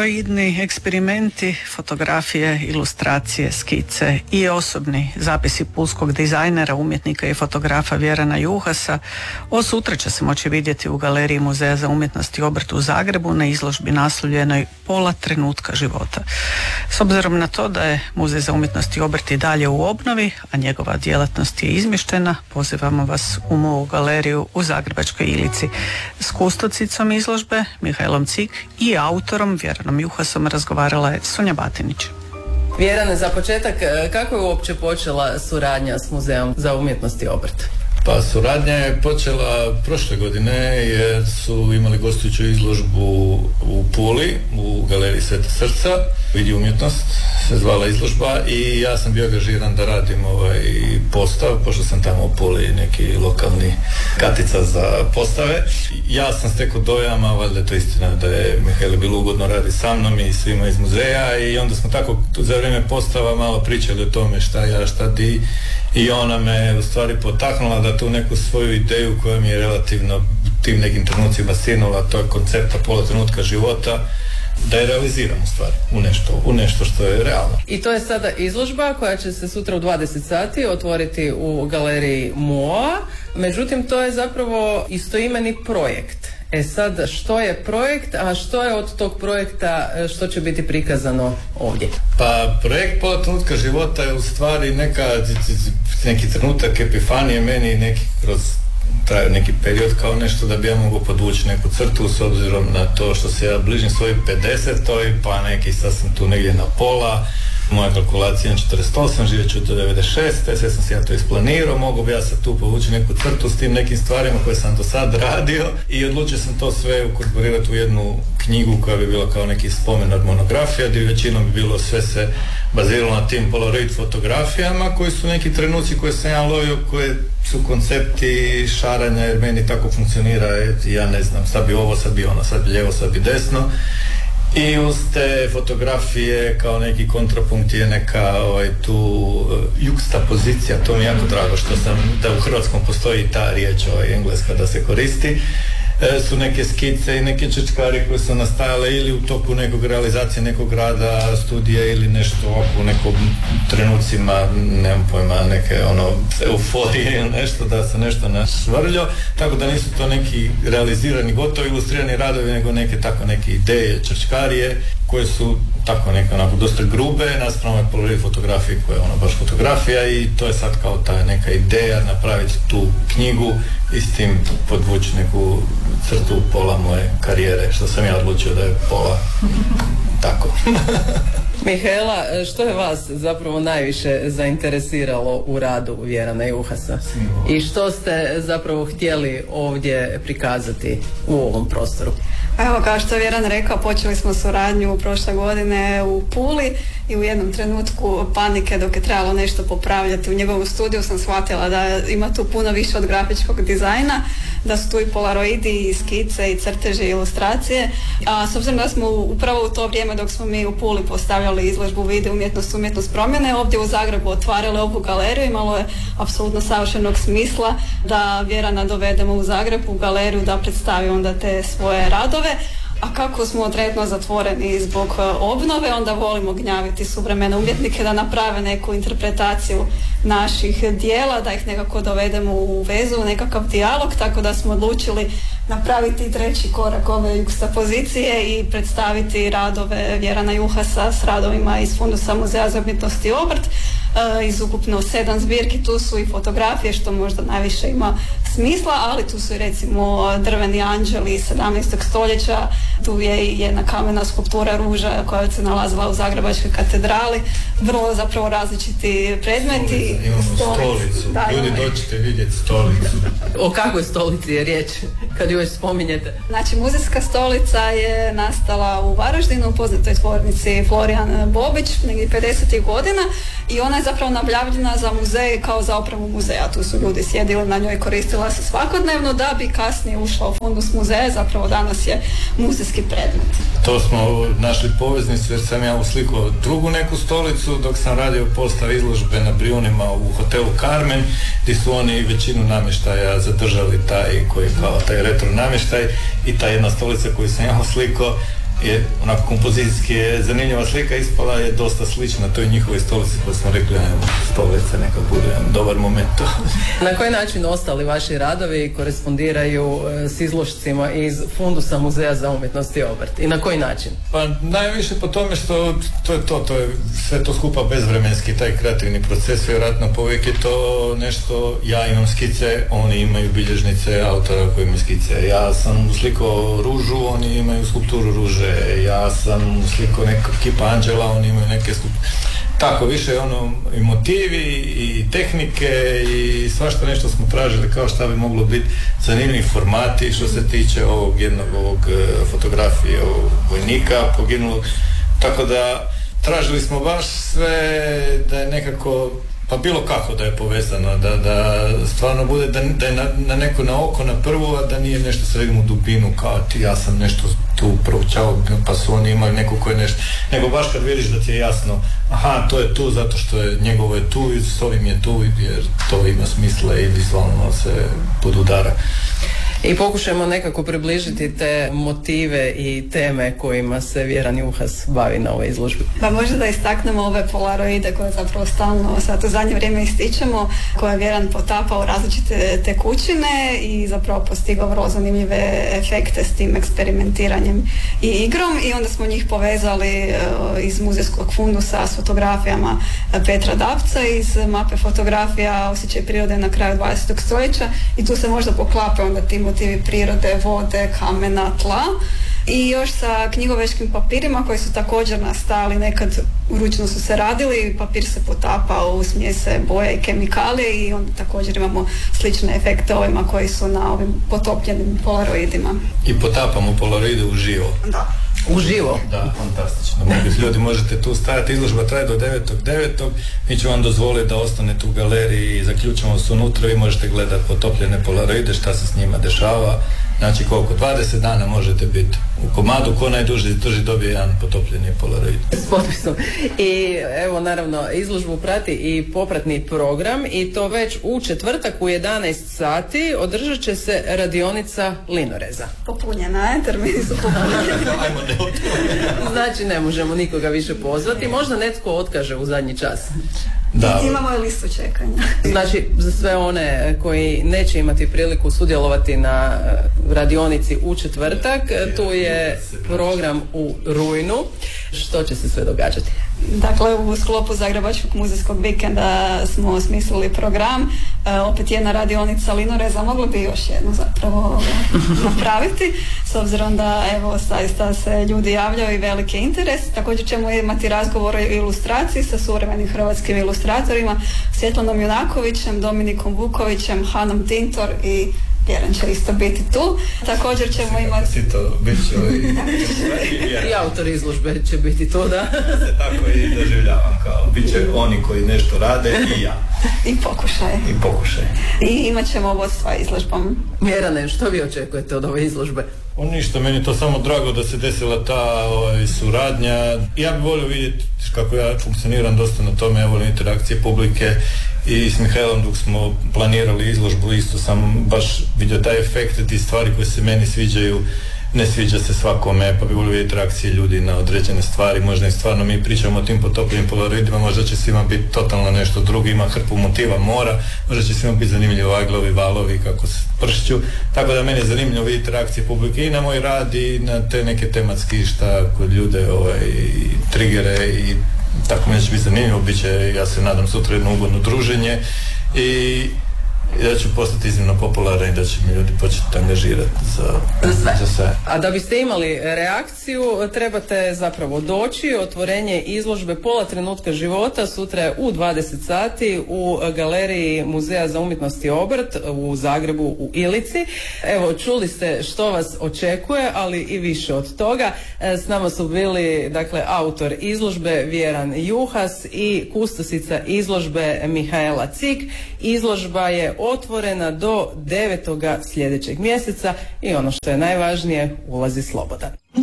polaroidni eksperimenti, fotografije, ilustracije, skice i osobni zapisi pulskog dizajnera, umjetnika i fotografa Vjerana Juhasa od sutra će se moći vidjeti u Galeriji Muzeja za umjetnost i obrt u Zagrebu na izložbi naslovljenoj Pola trenutka života. S obzirom na to da je Muzej za umjetnost i obrt i dalje u obnovi, a njegova djelatnost je izmještena, pozivamo vas u MUO galeriju u Zagrebačkoj Ilici. S kustocicom izložbe Mihajlom Cik i autorom Vjeranom Juhasom razgovarala je Sonja Batinić. Vjerane, za početak, kako je uopće počela suradnja s Muzejom za umjetnost i obrt? Pa suradnja je počela prošle godine jer su imali gostujuću izložbu u Puli, u Galeriji Sveta Srca, Vidi umjetnost se zvala izložba i ja sam bio angažiran da radim postav, pošto sam tamo u Puli neki lokalni katica za postave. Ja sam stekao dojama, valjda je to istina da je Mihajlo bilo ugodno radi sa mnom i svima iz muzeja i onda smo tako za vrijeme postava malo pričali o tome šta ja, šta di i ona me u stvari potaknula da tu neku svoju ideju koja mi je relativno tim nekim trenucima sinula, to je koncepta pola trenutka života, da je realiziram u stvari u nešto što je realno. I to je sada izložba koja će se sutra u 20 sati otvoriti u galeriji MUO-a, međutim to je zapravo istoimeni projekt. Sad, što je projekt, a što je od tog projekta, što će biti prikazano ovdje? Pa projekt Pola trenutka života je u stvari neki trenutak epifanije meni, neki kroz traju neki period kao nešto da bi ja mogao podvući neku crtu s obzirom na to što se ja bližim svojoj 50-oj, pa neki sad sam tu negdje na pola. Moja kalkulacija je 48, živjet ću do 96, sve sam si ja to isplanirao, mogu bi ja sad tu povući neku crtu s tim nekim stvarima koje sam do sad radio i odlučio sam to sve ukorporirati u jednu knjigu koja bi bila kao neki spomen od monografija, gdje većinom bi bilo sve se baziralo na tim polaroid fotografijama koji su neki trenuci koje sam ja lovio, koje su koncepti šaranja jer meni tako funkcionira, ja ne znam, sad bi ovo, sad bi ono, sad bi lijevo, sad bi desno. I uz te fotografije kao neki kontrapunkt je neka tu juksta pozicija, to mi je jako drago što da u hrvatskom postoji ta riječ engleska da se koristi. Su neke skice i neke čečkari koje su nastajale ili u toku nekog realizacije nekog rada, studija ili nešto ovako u nekom trenucima, nemam pojma, neke euforije ili nešto, da se nešto našvrljio, tako da nisu to neki realizirani, gotovi ilustrirani radovi, nego neke ideje, čečkarije koje su tako neke dosta grube naspram polaroid fotografije koja je baš fotografija i to je sad kao ta neka ideja napraviti tu knjigu i s tim podvući neku crtu pola moje karijere, što sam ja odlučio da je pola tako. Mihajla, što je vas zapravo najviše zainteresiralo u radu Vjerana Juhasa? I što ste zapravo htjeli ovdje prikazati u ovom prostoru? Evo, kao što je Vjeran rekao, počeli smo suradnju prošle godine u Puli i u jednom trenutku panike dok je trebalo nešto popravljati u njegovom studiju sam shvatila da ima tu puno više od grafičkog dizajna, da su tu i polaroidi i skice i crteži i ilustracije, a s obzirom da smo upravo u to vrijeme dok smo mi u Puli postavljali izložbu Vidi umjetnost promjene, ovdje u Zagrebu otvarali ovu galeriju, imalo je apsolutno savršenog smisla da Vjerana dovedemo u Zagreb u galeriju da predstavi onda te svoje radove. A kako smo trenutno zatvoreni zbog obnove, onda volimo gnjaviti suvremene umjetnike da naprave neku interpretaciju naših dijela, da ih nekako dovedemo u vezu, nekakav dijalog, tako da smo odlučili napraviti treći korak ove jukstapozicije i predstaviti radove Vjerana Juhasa s radovima iz fundusa Muzeja za umjetnost i obrt. Iz ukupno 7 zbirki, tu su i fotografije što možda najviše ima smisla, ali tu su i recimo drveni anđeli iz 17. stoljeća, tu je i jedna kamena skulptura ruža koja se nalazila u Zagrebačkoj katedrali, vrlo zapravo različiti predmeti. Imamo stolicu. Ljudi dođite vidjeti stolicu. O kakvoj stolici je riječ kad ju već spominjete? Znači, muzejska stolica je nastala u Varaždinu, u poznatoj tvornici Florijan Bobić, negdje 50. godina i ona je zapravo nabavljena za muzej kao za opremu muzeja. Tu su ljudi sjedili na njoj, koristila se svakodnevno da bi kasnije ušla u fundus muzeja, zapravo danas je muzejski predmet. To smo našli poveznicu jer sam ja uslikao drugu neku stolicu dok sam radio postav izložbe na Brijunima u hotelu Carmen, gdje su oni većinu namještaja zadržali taj koji kao taj retro namještaj i ta jedna stolica koju sam ja uslikao je onako kompozicijski je zanimljiva slika ispala, je dosta slična toj njihovoj stolici, pa smo rekli stolica neka bude dobar moment. Na koji način ostali vaši radovi korespondiraju s izložcima iz fundusa Muzeja za umjetnost i obrt? I na koji način? Pa najviše po tome što to je sve to skupa bezvremenski, taj kreativni proces, vjerojatno povijek je to nešto, ja imam skice, oni imaju bilježnice autora koji imaju skice, ja sam slikao ružu, oni imaju skulpturu ruže, ja sam slikao neka kipa anđela, oni imaju neke skulpture. Tako, više ono i motivi i tehnike i svašta nešto smo tražili kao šta bi moglo biti zanimljivi formati što se tiče ovog fotografije ovog vojnika poginulog. Tako da tražili smo baš sve da je nekako, pa bilo kako da je povezano, da stvarno bude, da je na neko na oko, na prvu, a da nije nešto sa vidim u dubinu, kao ti, ja sam nešto tu proučao, pa su oni imali neko koje nešto, nego baš kad vidiš da ti je jasno, aha, to je tu zato što je njegovo je tu i s ovim je tu, jer to ima smisla i vizualno se podudara. I pokušajmo nekako približiti te motive i teme kojima se Vjeran Juhas bavi na ovoj izložbi. Pa možda da istaknemo ove polaroide koje zapravo stalno sad u zadnje vrijeme ističemo, koje je Vjeran potapao u različite tekućine i zapravo postigao vrlo zanimljive efekte s tim eksperimentiranjem i igrom, i onda smo njih povezali iz muzejskog fundusa s fotografijama Petra Dapca iz mape fotografija Osjećaj prirode na kraju 20. stoljeća, i tu se možda poklape onda ti motivi prirode, vode, kamena, tla, i još sa knjigoveškim papirima koji su također nastajali, nekad ručno su se radili, papir se potapao u smjese boje i kemikalije, i onda također imamo slične efekte ovima koji su na ovim potopljenim polaroidima. I potapamo polaroide uživo. Da. Uživo? Da, fantastično. Ljudi, možete tu stajati, izložba traje do 9.9. Mi ću vam dozvoliti da ostanete u galeriji i zaključamo se unutra, vi možete gledati potopljene polaroide, šta se s njima dešava. Znači koliko? 20 dana možete biti u komadu, ko najduži dobije jedan potopljeni polaroid. S potpisom. I evo, naravno, izložbu prati i popratni program, i to već u četvrtak u 11 sati održat će se radionica linoreza. Popunjena je, termini su popunjeni. Znači ne možemo nikoga više pozvati, možda netko otkaže u zadnji čas. Da. Imamo i listu čekanja. Znači, za sve one koji neće imati priliku sudjelovati na radionici u četvrtak, tu je program u rujnu. Što će se sve događati? Dakle, u sklopu Zagrebačkog muzejskog vikenda smo osmislili program. Opet jedna radionica linoreza, moglo bi još jednu zapravo napraviti, s obzirom da evo zaista se ljudi javljaju i veliki interes. Također ćemo imati razgovor o ilustraciji sa suvremenim hrvatskim ilustratorima Svjetlanom Junakovićem, Dominikom Vukovićem, Hanom Tintor i Vjeran će isto biti tu. Također ćemo imati... I autor izložbe će biti tu, da? Se tako i doživljavam, kao bit će oni koji nešto rade i ja. I pokušaj. I imat ćemo vodstva izložbom. Vjerane, što vi očekujete od ove izložbe? Ništa, meni je to samo drago da se desila ta suradnja. Ja bih volio vidjeti kako ja funkcioniram dosta na tome, ja volim interakcije publike, i s Mihajlom dok smo planirali izložbu isto sam baš vidio taj efekt, ti stvari koje se meni sviđaju ne sviđa se svakome, pa bi volio vidjeti reakcije ljudi na određene stvari, možda i stvarno mi pričamo o tim potopljenim polaroidima, možda će svima biti totalno nešto drugo, ima hrpu motiva mora, možda će svima biti zanimljivo aglovi, valovi kako se pršću, tako da meni je zanimljivo vidjeti reakcije publike i na moj rad i na te neke tematski šta kod ljude trigere, i tako mi će biti zanimljivo, bit će, ja se nadam, sutra jedno ugodno druženje i da ću postati iznimno popularan i da će mi ljudi početi angažirati za sve. A da biste imali reakciju, trebate zapravo doći. Otvorenje izložbe Pola trenutka života sutra je u 20 sati u galeriji Muzeja za umjetnost i obrt u Zagrebu u Ilici. Evo, čuli ste što vas očekuje, ali i više od toga. S nama su bili, dakle, autor izložbe Vjeran Juhas i kustosica izložbe Mihaela Cik. Izložba je otvorena do 9. sljedećeg mjeseca i ono što je najvažnije, ulazi slobodan.